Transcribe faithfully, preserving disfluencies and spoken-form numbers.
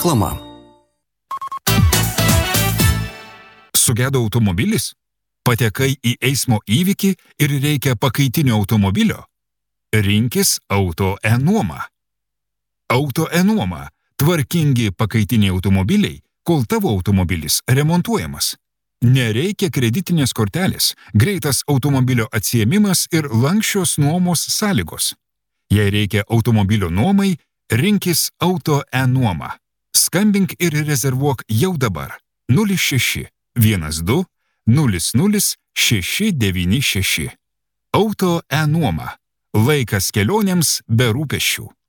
Reklama. Sugedo automobilis? Patekai į eismo įvykį ir reikia pakaitinio automobilio? Rinkis Auto E-nuomą. Auto E-nuoma – tvarkingi pakaitiniai automobiliai, kol tavo automobilis remontuojamas. Nereikia kreditinės kortelės, greitas automobilio atsiėmimas ir lanksčios nuomos sąlygos. Jei reikia automobilio nuomai, rinkis Auto E-nuomą. Skambink ir rezervuok jau dabar nulis šeši vienas du nulis nulis šeši devyni šeši. Auto E-nuoma. Laikas kelionėms be rūpesčių.